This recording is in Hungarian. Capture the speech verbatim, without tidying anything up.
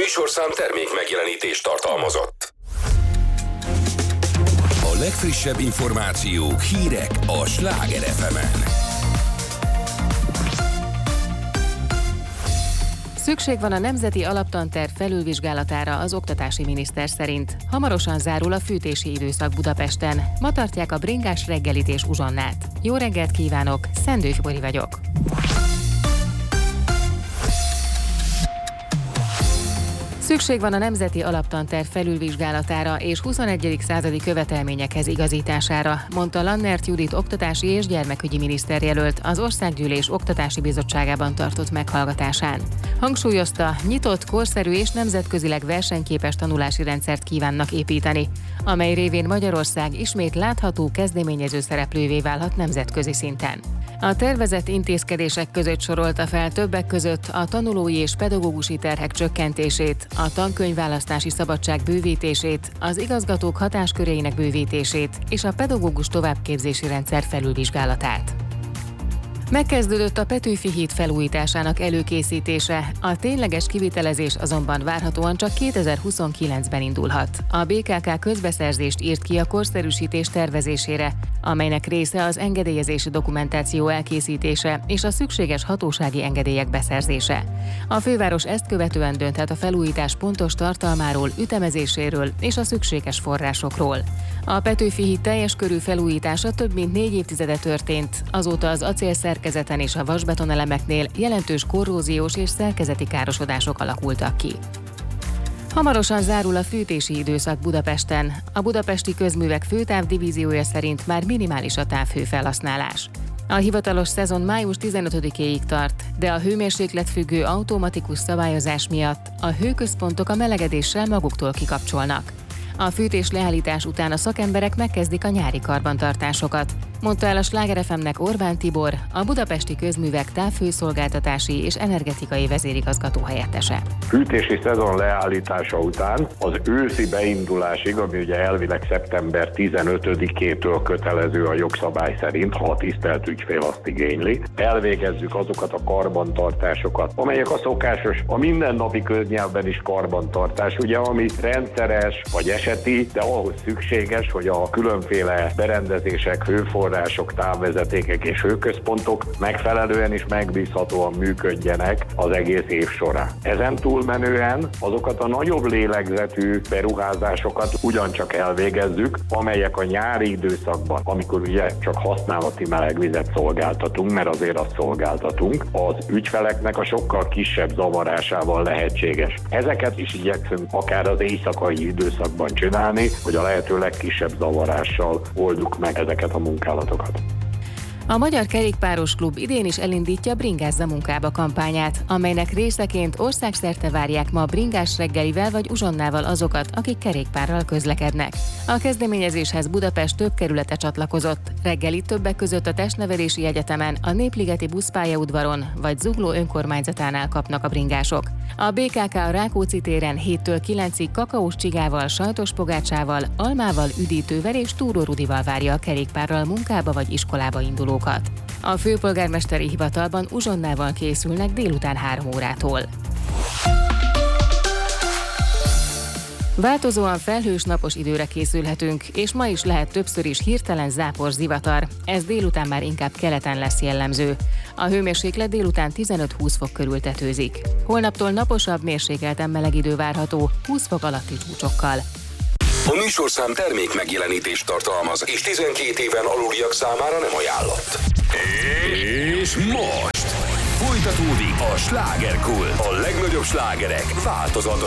műsorszám termék megjelenítést tartalmazott. A legfrissebb információk, hírek a Sláger ef emen. Szükség van a nemzeti alaptanterv felülvizsgálatára az oktatási miniszter szerint. Hamarosan zárul a fűtési időszak Budapesten. Ma tartják a bringás reggelit és uzsonnát. Jó reggelt kívánok, Szendő Fibori vagyok. Szükség van a nemzeti alaptanterv felülvizsgálatára és huszonegyedik századi követelményekhez igazítására, mondta Lannert Judit oktatási és gyermekügyi miniszterjelölt az Országgyűlés Oktatási Bizottságában tartott meghallgatásán. Hangsúlyozta, nyitott, korszerű és nemzetközileg versenyképes tanulási rendszert kívánnak építeni, amely révén Magyarország ismét látható kezdeményező szereplővé válhat nemzetközi szinten. A tervezett intézkedések között sorolta fel többek között a tanulói és pedagógusi terhek csökkentését, a tankönyvválasztási szabadság bővítését, az igazgatók hatásköréinek bővítését és a pedagógus továbbképzési rendszer felülvizsgálatát. Megkezdődött a Petőfi híd felújításának előkészítése, a tényleges kivitelezés azonban várhatóan csak kétezer-huszonkilencben indulhat. A bé ká ká közbeszerzést írt ki a korszerűsítés tervezésére, amelynek része az engedélyezési dokumentáció elkészítése és a szükséges hatósági engedélyek beszerzése. A főváros ezt követően dönthet a felújítás pontos tartalmáról, ütemezéséről és a szükséges forrásokról. A Petőfi híd teljes körű felújítása több mint négy évtizede történt, azóta az acélszerkezeten és a vasbetonelemeknél jelentős korróziós és szerkezeti károsodások alakultak ki. Hamarosan zárul a fűtési időszak Budapesten. A budapesti közművek főtávdivíziója szerint már minimális a távhőfelhasználás. A hivatalos szezon május tizenötödikéig tart, de a hőmérséklet függő automatikus szabályozás miatt a hőközpontok a melegedéssel maguktól kikapcsolnak. A fűtés leállítás után a szakemberek megkezdik a nyári karbantartásokat, mondta el a Sláger ef emnek Orbán Tibor, a budapesti közművek távhőszolgáltatási és energetikai vezérigazgató helyettese. Fűtési szezon leállítása után az őszi beindulásig, ami ugye elvileg szeptember tizenötödikétől kötelező a jogszabály szerint, ha a tisztelt ügyfél azt igényli, elvégezzük azokat a karbantartásokat, amelyek a szokásos, a mindennapi köznyelvben is karbantartás, ugye, ami rendszeres vagy eseti, de ahhoz szükséges, hogy a különféle berendezések, hőforrások, távvezetékek és hőközpontok megfelelően és megbízhatóan működjenek az egész év során. Ezen túlmenően azokat a nagyobb lélegzetű beruházásokat ugyancsak elvégezzük, amelyek a nyári időszakban, amikor ugye csak használati melegvizet szolgáltatunk, mert azért azt szolgáltatunk, az ügyfeleknek a sokkal kisebb zavarásával lehetséges. Ezeket is igyekszünk akár az éjszakai időszakban csinálni, hogy a lehető legkisebb zavarással oldjuk meg ezeket a munkálatokat. A Magyar Kerékpáros Klub idén is elindítja Bringázza munkába kampányát, amelynek részeként országszerte várják ma bringás reggelivel vagy uzsonnával azokat, akik kerékpárral közlekednek. A kezdeményezéshez Budapest több kerülete csatlakozott. Reggeli többek között a Testnevelési Egyetemen, a Népligeti buszpályaudvaron vagy Zugló önkormányzatánál kapnak a bringások. A bé ká ká a Rákóczi téren héttől kilencig kakaós csigával, sajtos pogácsával, almával, üdítővel és Túró Rudival várja a kerékpárral munkába vagy iskolába indulókat. A főpolgármesteri hivatalban uzsonnával készülnek délután három órától. Változóan felhős napos időre készülhetünk, és ma is lehet többször is hirtelen zápor zivatar. Ez délután már inkább keleten lesz jellemző. A hőmérséklet délután tizenöt-húsz fok körül tetőzik. Holnaptól naposabb, mérsékelten meleg idő várható, húsz fok alatti csúcsokkal. A műsorszám termék megjelenítést tartalmaz, és tizenkét éven aluliak számára nem ajánlott. És most folytatódik a Slágerkult, a legnagyobb slágerek változatos